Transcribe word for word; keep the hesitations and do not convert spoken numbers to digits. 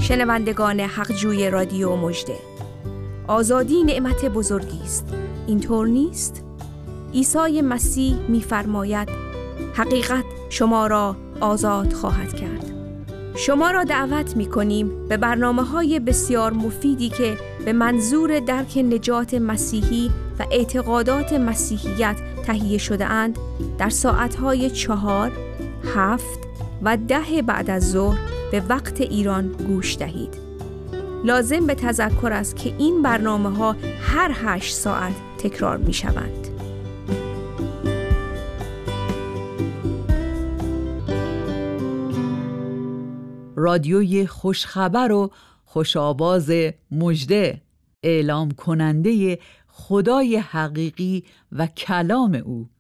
شنوندگان حقجوی رادیو مژده، آزادی نعمت بزرگی است، اینطور نیست؟ عیسی مسیح می‌فرماید حقیقت شما را آزاد خواهد کرد. شما را دعوت می‌کنیم به برنامه‌های بسیار مفیدی که به منظور درک نجات مسیحی و اعتقادات مسیحیت تهیه شده اند در ساعت‌های چهار، هفت و ده بعد از ظهر به وقت ایران گوش دهید. لازم به تذکر است که این برنامه‌ها هر هشت ساعت تکرار می‌شوند. رادیوی خوشخبر و خوشآواز مژده، اعلام کننده خدای حقیقی و کلام او.